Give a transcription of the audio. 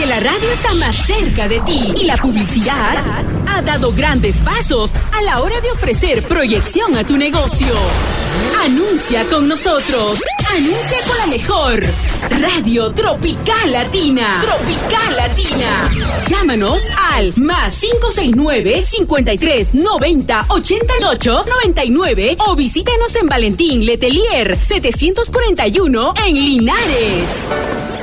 porque la radio está más cerca de ti y la publicidad ha dado grandes pasos a la hora de ofrecer proyección a tu negocio. Anuncia con nosotros. Anuncia con la mejor Radio Tropical Latina. Tropical Latina. Llámanos al más 569-5390-8899 o visítanos en Valentín Letelier 741 en Linares.